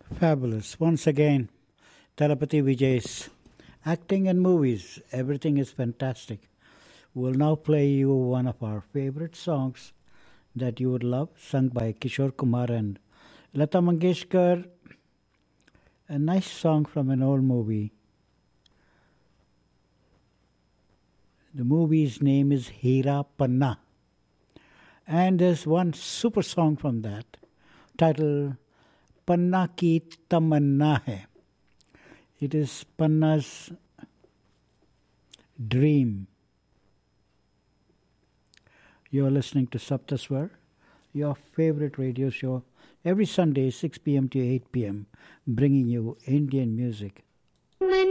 Fabulous. Once again, Talapati Vijay's acting and movies. Everything is fantastic. We'll now play you one of our favorite songs that you would love, sung by Kishore Kumar and Lata Mangeshkar. A nice song from an old movie. The movie's name is Hera Panna. And there's one super song from that, titled Panna Ki Tamanna Hai. It is Panna's dream. You're listening to Saptaswar, your favorite radio show, every Sunday, 6 p.m. to 8 p.m., bringing you Indian music.